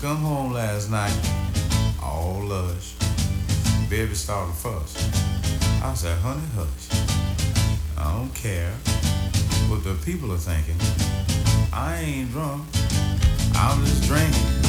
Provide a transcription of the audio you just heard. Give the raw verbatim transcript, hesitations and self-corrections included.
come home last night, all lush. Baby started fuss. I said, honey, hush. I don't care what the people are thinking. I ain't drunk. I'm just drinking.